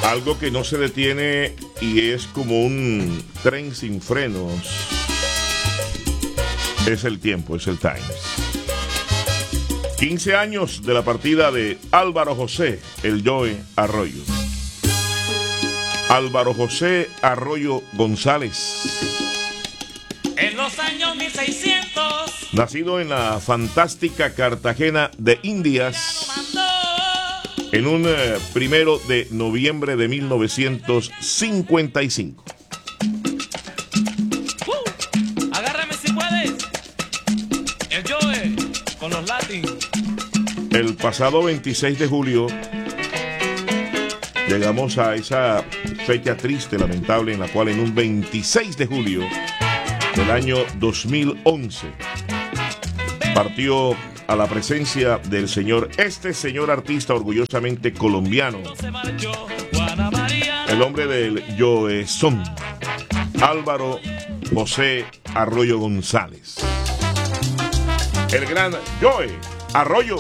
Algo que no se detiene y es como un tren sin frenos. Es el tiempo, es el Times. 15 años de la partida de Álvaro José, el Joe Arroyo. Álvaro José Arroyo González. En los años 1600. Nacido en la fantástica Cartagena de Indias. En un 1 de noviembre de 1955. Agárrame si puedes. El Joe con los Latin. El pasado 26 de julio llegamos a esa fecha triste, lamentable, en la cual en un 26 de julio del año 2011 partió a la presencia del señor artista orgullosamente colombiano, el hombre del Joe Son, Álvaro José Arroyo González. El gran Joe Arroyo.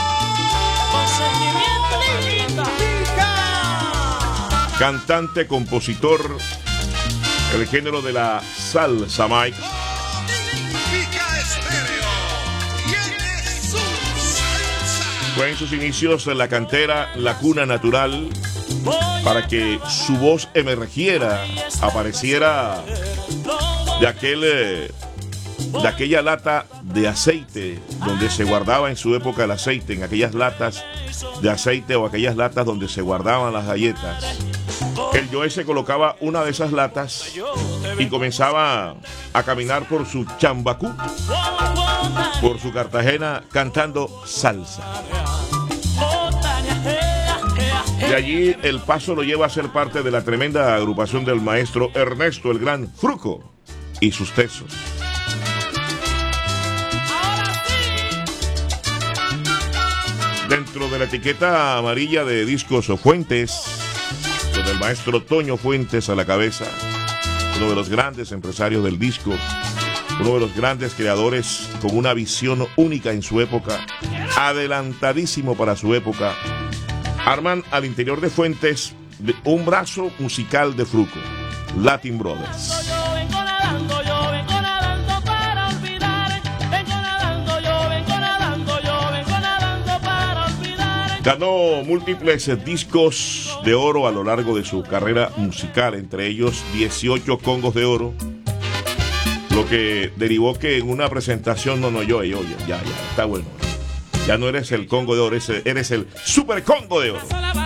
Cantante, compositor, el género de la salsa, Mike. Fue en sus inicios en la cantera, la cuna natural, para que su voz emergiera, apareciera de aquella lata de aceite donde se guardaba en su época el aceite, en aquellas latas de aceite o aquellas latas donde se guardaban las galletas. El Joe se colocaba una de esas latas y comenzaba a caminar por su Chambacú, por su Cartagena, cantando salsa. De allí el paso lo lleva a ser parte de la tremenda agrupación del maestro Ernesto el Gran Fruco y sus tesos. Dentro de la etiqueta amarilla de Discos Fuentes, con el maestro Toño Fuentes a la cabeza, uno de los grandes empresarios del disco, uno de los grandes creadores con una visión única en su época, adelantadísimo para su época, arman al interior de Fuentes un brazo musical de Fruco, Latin Brothers. Ganó múltiples discos de oro a lo largo de su carrera musical, entre ellos 18 Congos de Oro, lo que derivó que en una presentación, ya, está bueno. Ya no eres el Congo de Oro, eres el Super Congo de Oro.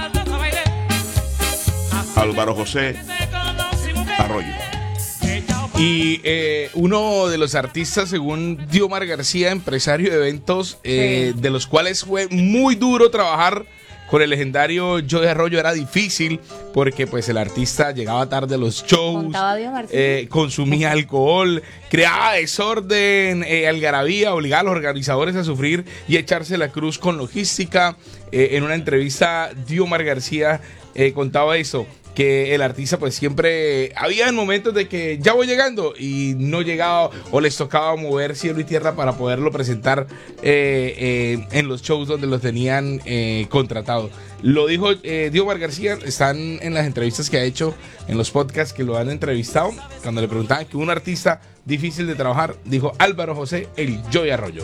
Álvaro José Arroyo. Y uno de los artistas, según Diomar García, empresario de eventos, de los cuales fue muy duro trabajar con el legendario Joe Arroyo, era difícil porque pues el artista llegaba tarde a los shows, consumía alcohol, creaba desorden, algarabía, obligaba a los organizadores a sufrir y echarse la cruz con logística. En una entrevista, Diomar García contaba eso, que el artista pues siempre había momentos de que ya voy llegando y no llegaba o les tocaba mover cielo y tierra para poderlo presentar en los shows donde los tenían contratado. Lo dijo Diomar García, están en las entrevistas que ha hecho, en los podcasts que lo han entrevistado, cuando le preguntaban que un artista difícil de trabajar, dijo Álvaro José, el Joe Arroyo.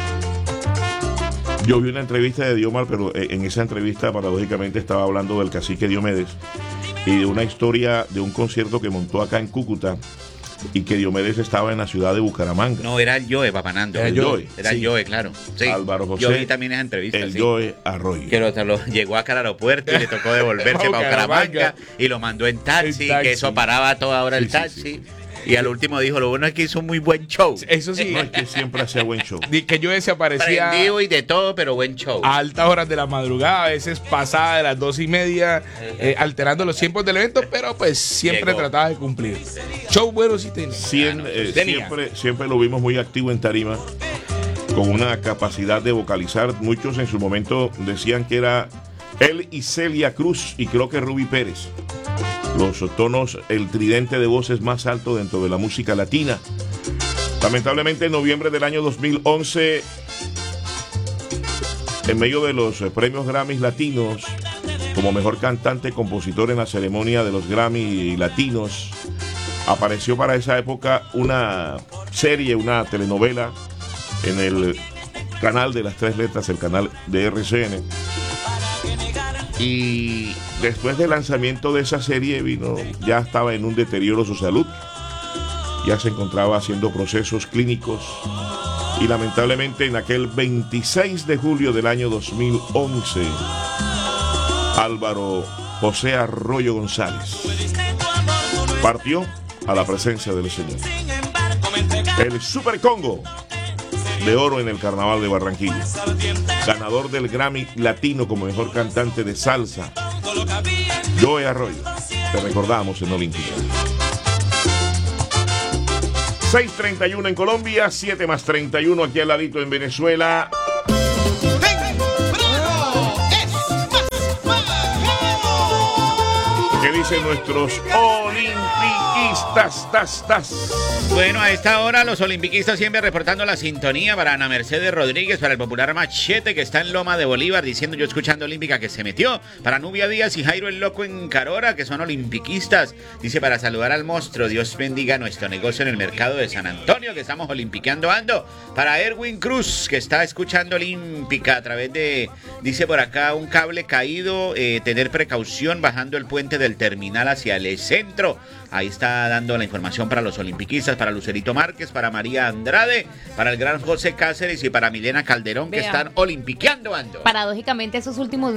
Yo vi una entrevista de Diomar, pero en esa entrevista paradójicamente estaba hablando del cacique Diomedes y de una historia de un concierto que montó acá en Cúcuta y que Diomedes estaba en la ciudad de Bucaramanga. No, era el Joe, Papanando. Era el Joe. Era el Joe, claro. Sí. Álvaro José. Yo vi también esa entrevista. El Joe Arroyo. Que lo llegó acá al aeropuerto y le tocó devolverse para Bucaramanga y lo mandó en taxi, que eso paraba a toda hora el taxi. Sí. Y al último dijo, lo bueno es que hizo un muy buen show. Eso sí. No, es que siempre hacía buen show. Que yo desaparecía prendido y de todo, pero buen show. A altas horas de la madrugada, a veces pasada de las 2:30, alterando los tiempos del evento, pero pues siempre trataba de cumplir. Show bueno sí tenía. Siempre lo vimos muy activo en tarima, con una capacidad de vocalizar. Muchos en su momento decían que era él y Celia Cruz y creo que Ruby Pérez. Los tonos, el tridente de voces más alto dentro de la música latina. Lamentablemente en noviembre del año 2011, en medio de los premios Grammys latinos, como mejor cantante compositor en la ceremonia de los Grammy Latinos. Apareció para esa época una serie, una telenovela en el canal de las tres letras, el canal de RCN. Y después del lanzamiento de esa serie ya estaba en un deterioro su salud. Ya se encontraba haciendo procesos clínicos y lamentablemente en aquel 26 de julio del año 2011, Álvaro José Arroyo González partió a la presencia del Señor. El Super Congo de oro en el Carnaval de Barranquilla, ganador del Grammy Latino como mejor cantante de salsa, Joe Arroyo. Te recordamos en Olímpica. 6:31 en Colombia, 7 más 31 aquí al ladito en Venezuela. ¿Qué dicen nuestros olimpiquistas? Bueno, a esta hora los olimpiquistas siempre reportando la sintonía para Ana Mercedes Rodríguez, para el popular Machete que está en Loma de Bolívar, diciendo yo escuchando Olímpica que se metió, para Nubia Díaz y Jairo el Loco en Carora, que son olimpiquistas, dice para saludar al monstruo, Dios bendiga nuestro negocio en el mercado de San Antonio, que estamos olimpiqueando ando, para Erwin Cruz, que está escuchando Olímpica a través de, dice por acá, un cable caído, tener precaución bajando el puente del terminal hacia el centro. Ahí está dando la información para los olimpiquistas, para Lucerito Márquez, para María Andrade, para el gran José Cáceres y para Milena Calderón, que están olimpiqueando ando. Paradójicamente esos últimos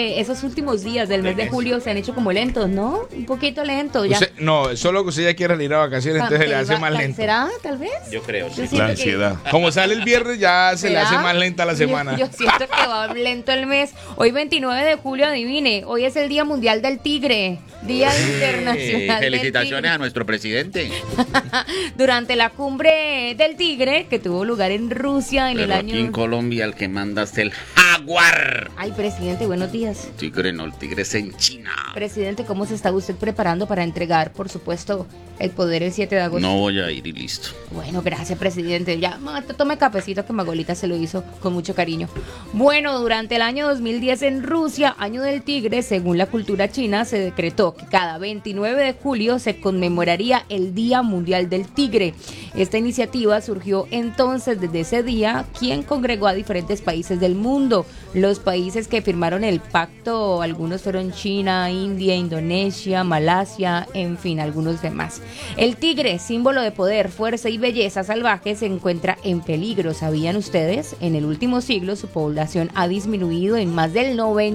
días del mes de julio se han hecho como lentos, ¿no? Un poquito lentos. Ya. No, solo que usted ya quiere ir a vacaciones, entonces se le hace más lento. ¿Será? Tal vez. Yo creo, sí. La ansiedad. Como sale el viernes, ya se le hace más lenta la semana. Yo siento que va lento el mes. Hoy 29 de julio, adivine, hoy es el Día Mundial del Tigre, Día Internacional del Felicitaciones a nuestro presidente. Durante la cumbre del Tigre, que tuvo lugar en Rusia en el año... Aquí en Colombia el que manda es el jaguar. Ay, presidente, buenos días. Tigre no, el tigre es en China. Presidente, ¿cómo se está usted preparando para entregar, por supuesto, el poder el 7 de agosto? No voy a ir y listo. Bueno, gracias, presidente. Ya, tome cafecito que Magolita se lo hizo con mucho cariño. Bueno, durante el año 2010 en Rusia, año del tigre, según la cultura china, se decretó que cada 29 de julio se conmemoraría el Día Mundial del Tigre. Esta iniciativa surgió entonces desde ese día, quien congregó a diferentes países del mundo. Los países que firmaron el pacto, algunos fueron China, India, Indonesia, Malasia, en fin, algunos demás. El tigre, símbolo de poder, fuerza y belleza salvaje, se encuentra en peligro. ¿Sabían ustedes? En el último siglo su población ha disminuido en más del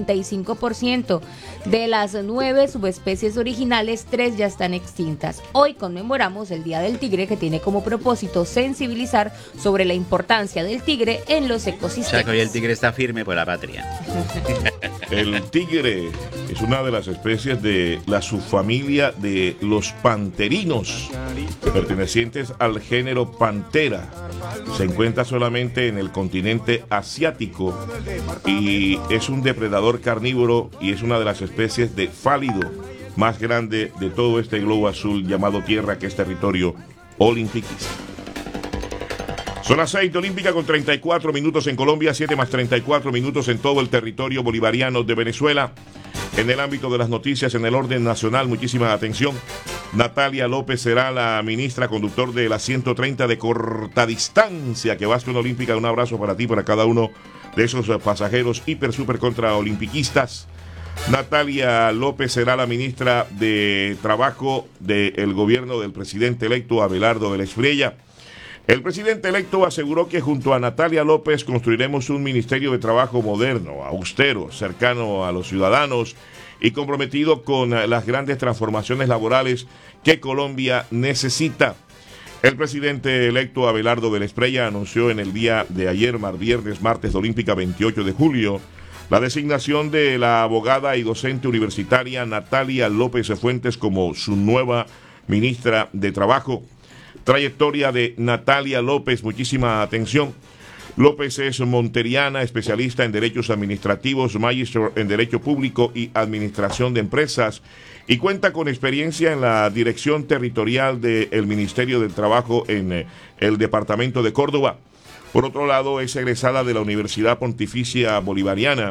95%. De las 9 subespecies originales, 3 ya están extintas. Hoy conmemoramos el Día del Tigre, que tiene como propósito sensibilizar sobre la importancia del tigre en los ecosistemas. O sea que hoy el tigre está firme por la patria. El tigre es una de las especies de la subfamilia de los panterinos, pertenecientes al género Pantera. Se encuentra solamente en el continente asiático y es un depredador carnívoro y es una de las especies de fálido más grande de todo este globo azul llamado Tierra, que es territorio olimpiquista. Son las 6 de Olímpica con 34 minutos en Colombia, 7 más 34 minutos en todo el territorio bolivariano de Venezuela. En el ámbito de las noticias, en el orden nacional, muchísima atención. Natalia López será la ministra conductor de la 130 de cortadistancia que va a ser una Olímpica. Un abrazo para ti, para cada uno de esos pasajeros hiper, super contra olimpiquistas. Natalia López será la ministra de Trabajo del gobierno del presidente electo Abelardo de la Espriella. El presidente electo aseguró que junto a Natalia López construiremos un ministerio de trabajo moderno, austero, cercano a los ciudadanos y comprometido con las grandes transformaciones laborales que Colombia necesita. El presidente electo Abelardo de la Espriella anunció en el día de ayer, viernes, martes de Olímpica 28 de julio, la designación de la abogada y docente universitaria Natalia López Fuentes como su nueva ministra de Trabajo. Trayectoria de Natalia López, muchísima atención. López es monteriana, especialista en derechos administrativos, magíster en derecho público y administración de empresas y cuenta con experiencia en la dirección territorial del Ministerio del Trabajo en el departamento de Córdoba. Por otro lado, es egresada de la Universidad Pontificia Bolivariana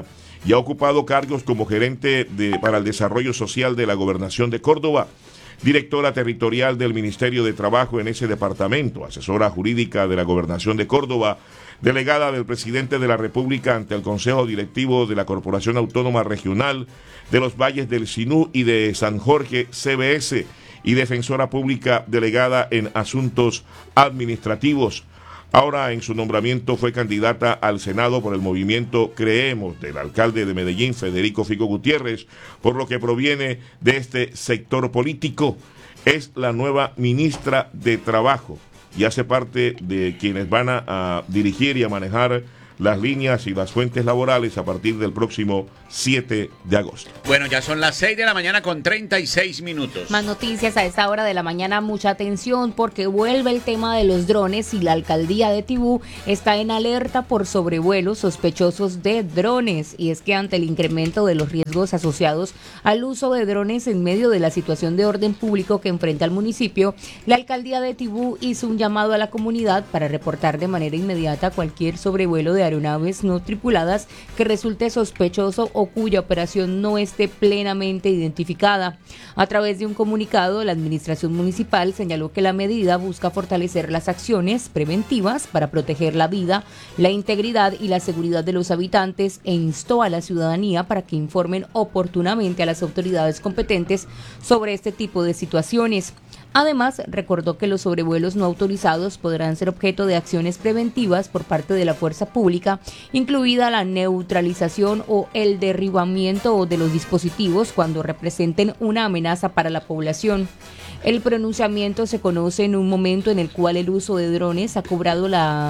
y ha ocupado cargos como gerente para el desarrollo social de la Gobernación de Córdoba, directora territorial del Ministerio de Trabajo en ese departamento, asesora jurídica de la Gobernación de Córdoba, delegada del presidente de la República ante el Consejo Directivo de la Corporación Autónoma Regional de los Valles del Sinú y de San Jorge, CBS, y defensora pública delegada en asuntos administrativos. Ahora, en su nombramiento, fue candidata al Senado por el movimiento Creemos del alcalde de Medellín, Federico Fico Gutiérrez, por lo que proviene de este sector político. Es la nueva ministra de Trabajo y hace parte de quienes van a dirigir y a manejar las líneas y las fuentes laborales a partir del próximo 7 de agosto. Bueno, ya son las 6 de la mañana con 36 minutos. Más noticias a esta hora de la mañana, mucha atención porque vuelve el tema de los drones y la alcaldía de Tibú está en alerta por sobrevuelos sospechosos de drones. Y es que ante el incremento de los riesgos asociados al uso de drones en medio de la situación de orden público que enfrenta el municipio, la alcaldía de Tibú hizo un llamado a la comunidad para reportar de manera inmediata cualquier sobrevuelo de aeronaves no tripuladas que resulte sospechoso o cuya operación no esté plenamente identificada. A través de un comunicado, la administración municipal señaló que la medida busca fortalecer las acciones preventivas para proteger la vida, la integridad y la seguridad de los habitantes e instó a la ciudadanía para que informen oportunamente a las autoridades competentes sobre este tipo de situaciones. Además, recordó que los sobrevuelos no autorizados podrán ser objeto de acciones preventivas por parte de la fuerza pública, incluida la neutralización o el derribamiento de los dispositivos cuando representen una amenaza para la población. El pronunciamiento se conoce en un momento en el cual el uso de drones ha cobrado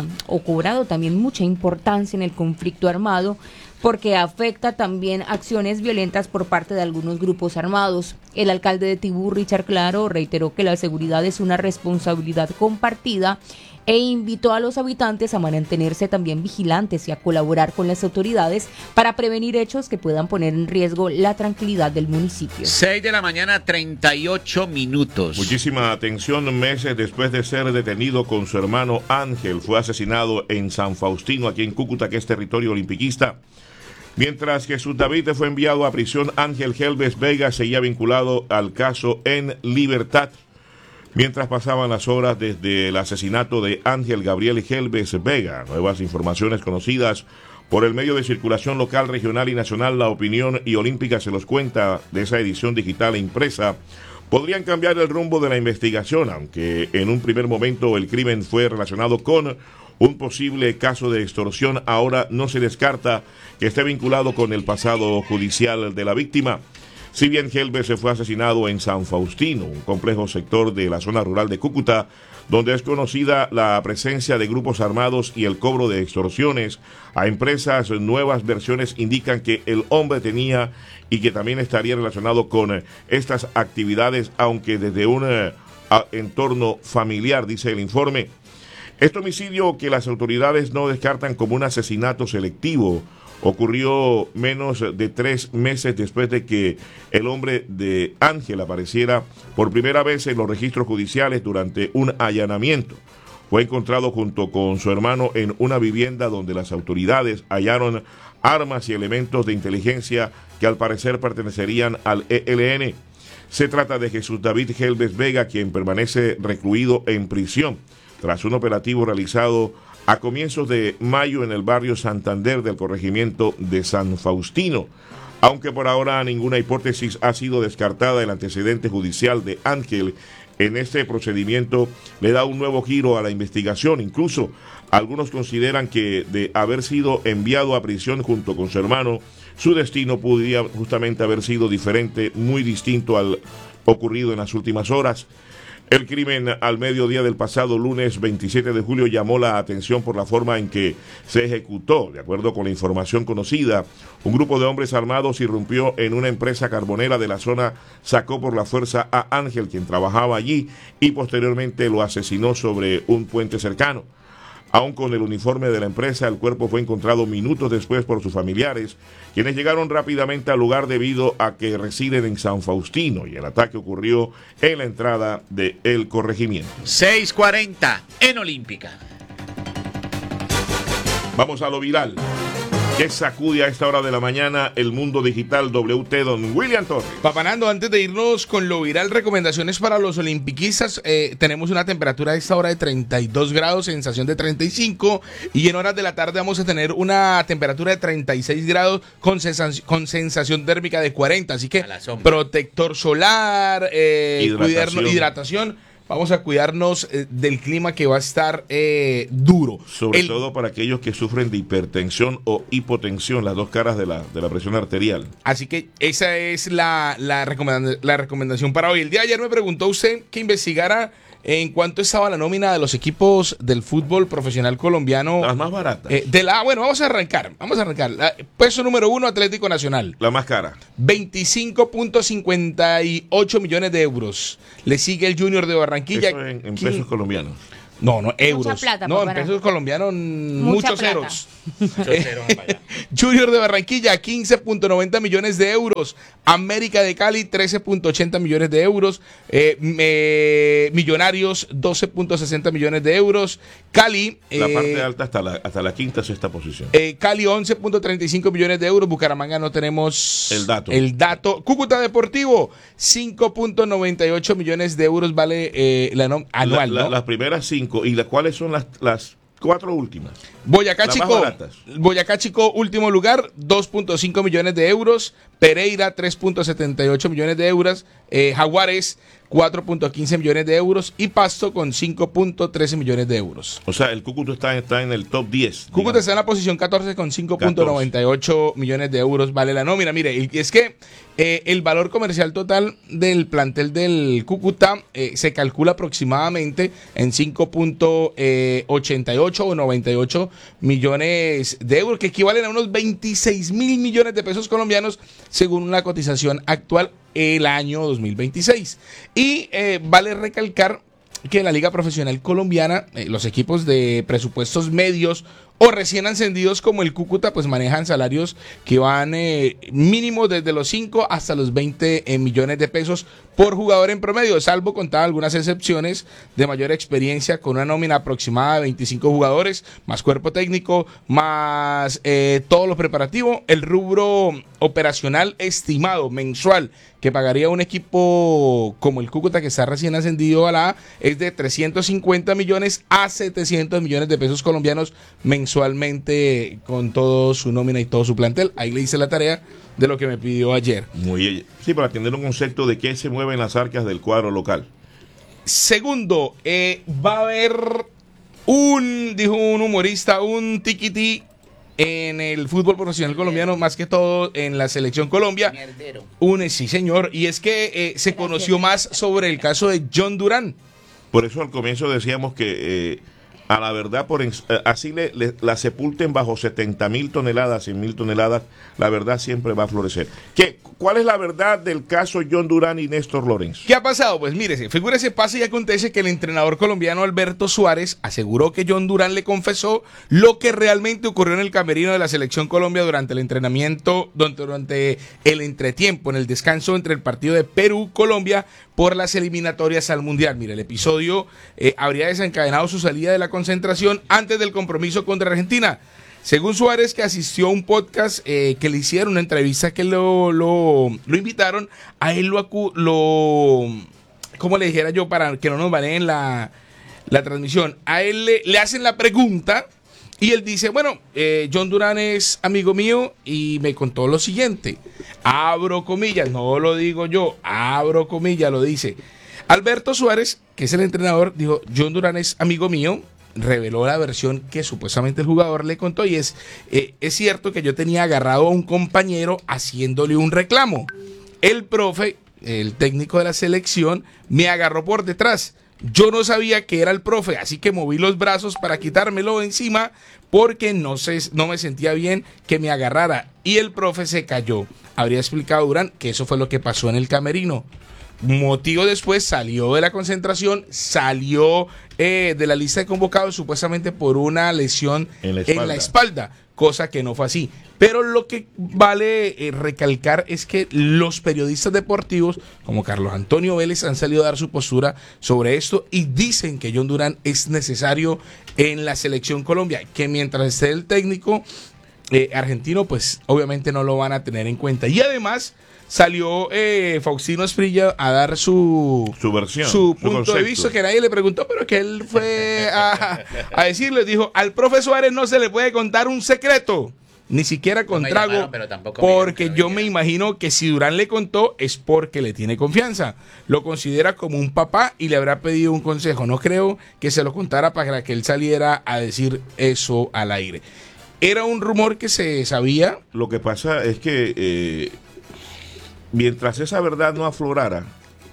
también mucha importancia en el conflicto armado, porque afecta también acciones violentas por parte de algunos grupos armados. El alcalde de Tibú, Richard Claro, reiteró que la seguridad es una responsabilidad compartida e invitó a los habitantes a mantenerse también vigilantes y a colaborar con las autoridades para prevenir hechos que puedan poner en riesgo la tranquilidad del municipio. 6 de la mañana, 38 minutos. Muchísima atención. Meses después de ser detenido con su hermano Ángel, fue asesinado en San Faustino, aquí en Cúcuta, que es territorio olimpiquista. Mientras Jesús David fue enviado a prisión, Ángel Helves Vega seguía vinculado al caso en libertad. Mientras pasaban las horas desde el asesinato de Ángel Gabriel Helves Vega, nuevas informaciones conocidas por el medio de circulación local, regional y nacional, La Opinión y Olímpica se los cuenta de esa edición digital e impresa, podrían cambiar el rumbo de la investigación, aunque en un primer momento el crimen fue relacionado con un posible caso de extorsión. Ahora no se descarta que esté vinculado con el pasado judicial de la víctima. Si bien Helves se fue asesinado en San Faustino, un complejo sector de la zona rural de Cúcuta, donde es conocida la presencia de grupos armados y el cobro de extorsiones a empresas, nuevas versiones indican que el hombre tenía y que también estaría relacionado con estas actividades, aunque desde un entorno familiar, dice el informe. Este homicidio, que las autoridades no descartan como un asesinato selectivo, ocurrió menos de 3 meses después de que el hombre de Ángel apareciera por primera vez en los registros judiciales durante un allanamiento. Fue encontrado junto con su hermano en una vivienda donde las autoridades hallaron armas y elementos de inteligencia que al parecer pertenecerían al ELN. Se trata de Jesús David Helves Vega, quien permanece recluido en prisión tras un operativo realizado a comienzos de mayo en el barrio Santander del corregimiento de San Faustino. Aunque por ahora ninguna hipótesis ha sido descartada, el antecedente judicial de Ángel en este procedimiento le da un nuevo giro a la investigación. Incluso algunos consideran que de haber sido enviado a prisión junto con su hermano, su destino podría justamente haber sido diferente, muy distinto al ocurrido en las últimas horas. El crimen al mediodía del pasado lunes 27 de julio llamó la atención por la forma en que se ejecutó. De acuerdo con la información conocida, un grupo de hombres armados irrumpió en una empresa carbonera de la zona, sacó por la fuerza a Ángel, quien trabajaba allí, y posteriormente lo asesinó sobre un puente cercano. Aún con el uniforme de la empresa, el cuerpo fue encontrado minutos después por sus familiares, quienes llegaron rápidamente al lugar debido a que residen en San Faustino, y el ataque ocurrió en la entrada del corregimiento. 6:40 en Olímpica. Vamos a lo viral. que sacude a esta hora de la mañana el mundo digital WT, don William Torres. Papanando, antes de irnos con lo viral, recomendaciones para los olimpiquistas. Tenemos una temperatura a esta hora de 32 grados, sensación de 35, y en horas de la tarde vamos a tener una temperatura de 36 grados con sensación térmica de 40. Así que protector solar, hidratación. Vamos a cuidarnos del clima que va a estar duro. Sobre todo para aquellos que sufren de hipertensión o hipotensión, las dos caras de la presión arterial. Así que esa es la recomendación para hoy. El día de ayer me preguntó usted que investigara en cuánto estaba la nómina de los equipos del fútbol profesional colombiano. Las más baratas. Bueno, vamos a arrancar. Peso número 1, Atlético Nacional. La más cara. 25.58 millones de euros. Le sigue el Junior de Barranquilla. Eso en pesos colombianos. No, euros. Mucha plata, no, en pesos colombianos, muchos ceros. Junior de Barranquilla, 15.90 millones de euros. América de Cali, 13.80 millones de euros. Millonarios, 12.60 millones de euros. Cali. La parte alta hasta la quinta, sexta posición. Cali, 11.35 millones de euros. Bucaramanga no tenemos el dato. Cúcuta Deportivo, 5.98 millones de euros vale anual. ¿no? Las primeras 5. ¿Y cuáles son las 4 últimas? Boyacá Chico, último lugar, 2.5 millones de euros. Pereira, 3.78 millones de euros. Jaguares, 4.15 millones de euros. Y Pasto con 5.13 millones de euros. O sea, el Cúcuta está en el top 10. Cúcuta está en la posición 14 con 5.98 millones de euros vale la nómina. Mire, es que el valor comercial total del plantel del Cúcuta se calcula aproximadamente en 5.88 o 98 millones de euros, que equivalen a unos 26 mil millones de pesos colombianos según una cotización actual el año 2026. Y vale recalcar que en la Liga Profesional Colombiana los equipos de presupuestos medios o recién ascendidos como el Cúcuta pues manejan salarios que van mínimo desde los 5 hasta los 20 millones de pesos por jugador en promedio, salvo contar algunas excepciones de mayor experiencia con una nómina aproximada de 25 jugadores, más cuerpo técnico, más todo lo preparativo. El rubro operacional estimado mensual que pagaría un equipo como el Cúcuta, que está recién ascendido a la A, es de 350 millones a 700 millones de pesos colombianos mensualmente, con todo su nómina y todo su plantel. Ahí le hice la tarea de lo que me pidió ayer. Muy bien. Sí, para atender un concepto de qué se mueve en las arcas del cuadro local. Segundo, va a haber dijo un humorista, un tiquití en el fútbol profesional colombiano, más que todo en la selección Colombia. Sí, señor. Y es que se conoció más sobre el caso de John Durán. Por eso al comienzo decíamos que a la verdad, así la sepulten bajo 70.000 toneladas, 100.000 toneladas, la verdad siempre va a florecer. ¿Cuál es la verdad del caso John Durán y Néstor Lorenzo? ¿Qué ha pasado? Pues mírese, figúrese, pasa y acontece que el entrenador colombiano Alberto Suárez aseguró que John Durán le confesó lo que realmente ocurrió en el camerino de la Selección Colombia durante el entrenamiento, durante el entretiempo, en el descanso entre el partido de Perú-Colombia por las eliminatorias al Mundial. Mire, el episodio habría desencadenado su salida de la concentración antes del compromiso contra Argentina. Según Suárez, que asistió a un podcast que le hicieron, una entrevista que lo invitaron, a él ¿cómo le dijera yo para que no nos baneen la transmisión? A él le hacen la pregunta y él dice, bueno, John Durán es amigo mío y me contó lo siguiente. Abro comillas, no lo digo yo, abro comillas, lo dice. Alberto Suárez, que es el entrenador, dijo, John Durán es amigo mío. Reveló la versión que supuestamente el jugador le contó y es cierto que yo tenía agarrado a un compañero haciéndole un reclamo. El profe, el técnico de la selección, me agarró por detrás. Yo no sabía que era el profe, así que moví los brazos para quitármelo de encima porque no me sentía bien que me agarrara. Y el profe se cayó. Habría explicado Durán que eso fue lo que pasó en el camerino. Motivo después salió de la concentración, salió de la lista de convocados supuestamente por una lesión en la espalda, cosa que no fue así. Pero lo que vale recalcar es que los periodistas deportivos como Carlos Antonio Vélez han salido a dar su postura sobre esto y dicen que John Durán es necesario en la selección Colombia, que mientras esté el técnico argentino, pues obviamente no lo van a tener en cuenta. Y además salió Faustino Asprilla a dar su versión, su punto concepto de vista, que nadie le preguntó, pero que él fue a decirle, dijo, al profe Suárez no se le puede contar un secreto, ni siquiera con No me trago, llamaron, pero tampoco porque me yo me imagino que si Durán le contó es porque le tiene confianza, lo considera como un papá y le habrá pedido un consejo. No creo que se lo contara para que él saliera a decir eso al aire. Era un rumor que se sabía. Lo que pasa es que mientras esa verdad no aflorara,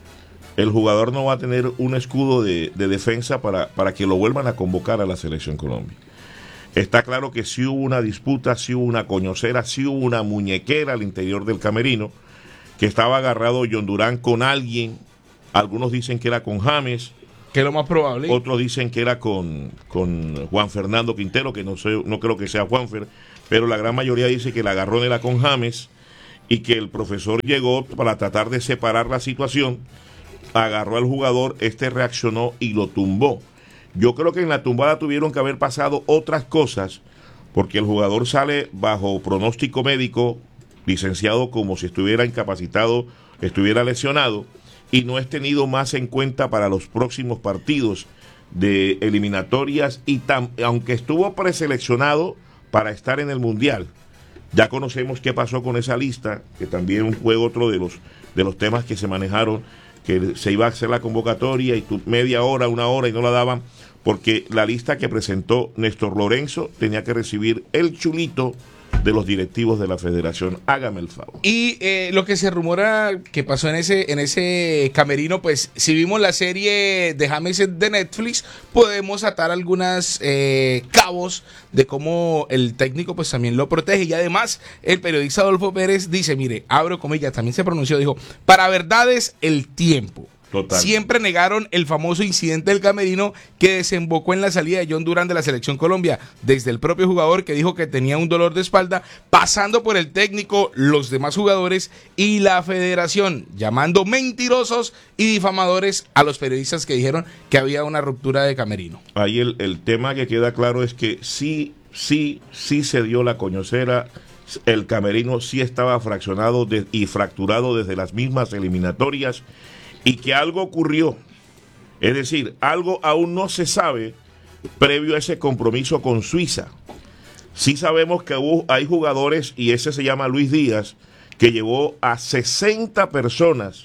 el jugador no va a tener un escudo de defensa para que lo vuelvan a convocar a la Selección Colombia. Está claro que sí hubo una disputa, sí hubo una coñocera, sí hubo una muñequera al interior del camerino, que estaba agarrado John Durán con alguien. Algunos dicen que era con James, Que es lo más probable. otros dicen que era con Juan Fernando Quintero, que no creo que sea Juanfer, pero la gran mayoría dice que el agarrón era con James y que el profesor llegó para tratar de separar la situación, agarró al jugador, este reaccionó y lo tumbó. Yo creo que en la tumbada tuvieron que haber pasado otras cosas, porque el jugador sale bajo pronóstico médico, licenciado como si estuviera incapacitado, estuviera lesionado, y no es tenido más en cuenta para los próximos partidos de eliminatorias, y aunque estuvo preseleccionado para estar en el Mundial. Ya conocemos qué pasó con esa lista, que también fue otro de los temas que se manejaron, que se iba a hacer la convocatoria y media hora, una hora y no la daban, porque la lista que presentó Néstor Lorenzo tenía que recibir el chulito de los directivos de la federación. Hágame el favor. Y lo que se rumora que pasó en ese camerino, pues si vimos la serie de James de Netflix, podemos atar algunas cabos de cómo el técnico pues también lo protege. Y además el periodista Adolfo Pérez dice, mire, abro comillas, también se pronunció, dijo, para verdades el tiempo. Total. Siempre negaron el famoso incidente del camerino que desembocó en la salida de John Durán de la Selección Colombia, desde el propio jugador que dijo que tenía un dolor de espalda, pasando por el técnico, los demás jugadores y la federación, llamando mentirosos y difamadores a los periodistas que dijeron que había una ruptura de camerino. Ahí el tema que queda claro es que sí se dio la coñocera. El camerino sí estaba fraccionado y fracturado desde las mismas eliminatorias, y que algo ocurrió, es decir, algo aún no se sabe previo a ese compromiso con Suiza. Sí sabemos que hay jugadores, y ese se llama Luis Díaz, que llevó a 60 personas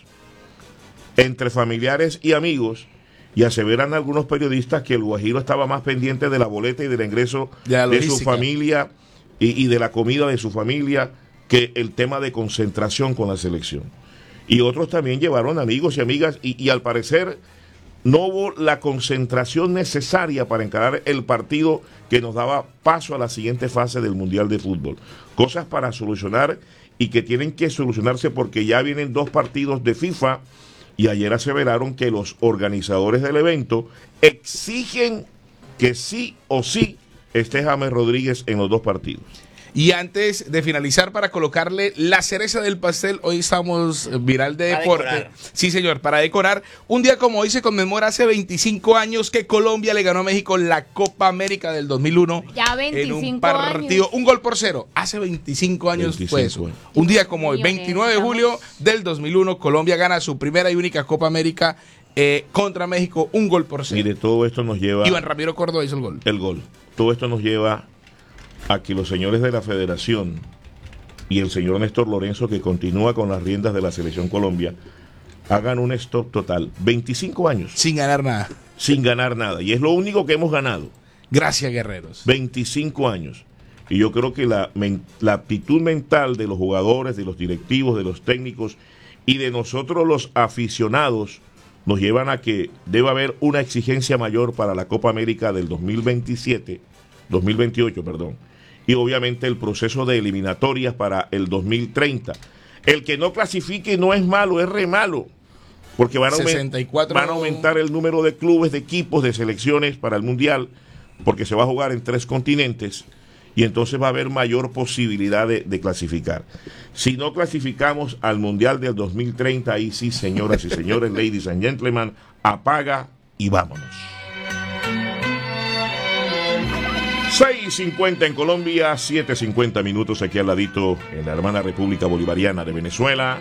entre familiares y amigos, y aseveran algunos periodistas que el Guajiro estaba más pendiente de la boleta y del ingreso de su familia y de la comida de su familia que el tema de concentración con la selección. Y otros también llevaron amigos y amigas y al parecer no hubo la concentración necesaria para encarar el partido que nos daba paso a la siguiente fase del Mundial de Fútbol. Cosas para solucionar y que tienen que solucionarse porque ya vienen 2 partidos de FIFA, y ayer aseveraron que los organizadores del evento exigen que sí o sí esté James Rodríguez en los 2 partidos. Y antes de finalizar, para colocarle la cereza del pastel, hoy estamos viral de deporte. Decorar. Sí, señor, para decorar. Un día como hoy se conmemora hace 25 años que Colombia le ganó a México la Copa América del 2001. Ya 25 en un partido, años. 1-0. Hace 25 años 25 fue eso. años. Un día como hoy, Millones, 29 de julio del 2001, Colombia gana su primera y única Copa América contra México, 1-0. Mire, todo esto nos lleva... Iván Ramiro Córdoba hizo el gol. El gol. Todo esto nos lleva a que los señores de la federación y el señor Néstor Lorenzo, que continúa con las riendas de la Selección Colombia, hagan un stop total. 25 años Sin ganar nada. sin ganar nada. Y es lo único que hemos ganado. Gracias, guerreros. 25 años. Y yo creo que la actitud mental de los jugadores, de los directivos, de los técnicos y de nosotros los aficionados nos llevan a que debe haber una exigencia mayor para la Copa América del 2028, perdón. Y obviamente el proceso de eliminatorias para el 2030. El que no clasifique no es malo, es re malo. Porque van a 64 van a aumentar el número de clubes, de equipos, de selecciones para el Mundial, porque se va a jugar en 3 continentes, y entonces va a haber mayor posibilidad de clasificar. Si no clasificamos al Mundial del 2030, ahí sí, señoras y señores, ladies and gentlemen, apaga y vámonos. 6:50 en Colombia, 7:50 minutos aquí al ladito en la hermana República Bolivariana de Venezuela.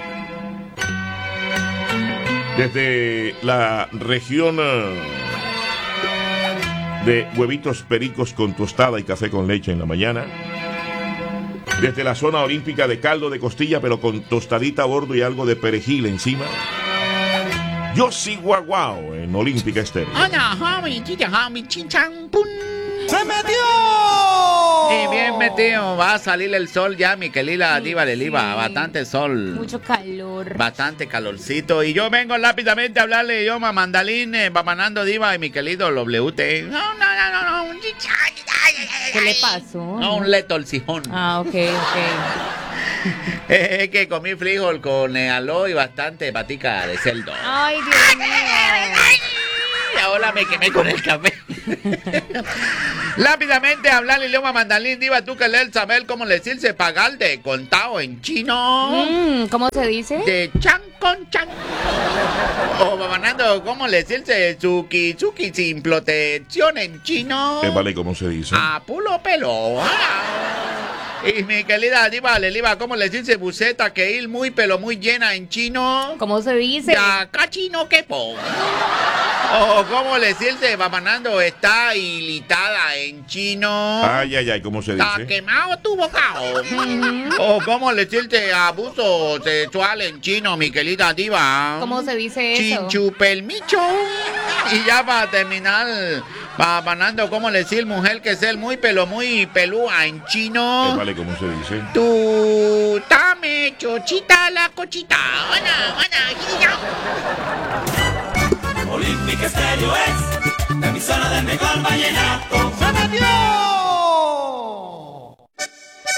Desde la región de huevitos pericos con tostada y café con leche en la mañana. Desde la zona olímpica de caldo de costilla pero con tostadita a bordo y algo de perejil encima. Yo sigo guau en Olímpica Estéreo. ¡Se metió! Bien metido, va a salir el sol ya, mi querida Diva de Liva, bastante sol. Mucho calor. Bastante calorcito. Y yo vengo rápidamente a hablarle yo, Mandalín, Papanando Diva y mi querido WT. No. ¿Qué le pasó? No, un letorcijón. Ah, ok. Es que comí frijol con aloe y bastante patica de cerdo. Ay, Dios mío. Y ahora me quemé con el café. Rápidamente hablarle idioma Mandalín, Diva, tú que lees saber cómo decirse pagar de contado en chino. ¿Cómo se dice? De chan con chan. O Babanando, ¿cómo decirse suki sin protección en chino? Vale, ¿cómo se dice? A pulo pelo. Y mi querida Diva, ¿cómo le dice buceta que ir muy pero muy llena en chino? ¿Cómo se dice? Ya cachino quepo. O cómo le dice Babanando está ilitada en chino. Ay, ¿cómo se dice? Está quemado tu bocado. O cómo le dice abuso sexual en chino, mi querida Diva. ¿Cómo se dice eso? Chinchupelmicho. Y ya para terminar, Babanando, ¿cómo le decir mujer que es el muy pelúa en chino? Vale, ¿cómo se dice? Tu tame chochita la cochita. Olímpica Estéreo es la emisora del mejor vallenato. ¡Se metió!